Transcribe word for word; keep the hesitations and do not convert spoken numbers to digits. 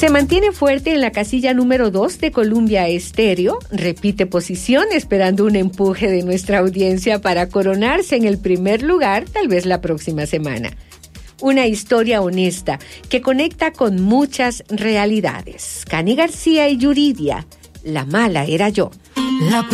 Se mantiene fuerte en la casilla número dos de Columbia Estéreo. Repite posición esperando un empuje de nuestra audiencia para coronarse en el primer lugar, tal vez la próxima semana. Una historia honesta que conecta con muchas realidades. Cani García y Yuridia, La mala era yo. La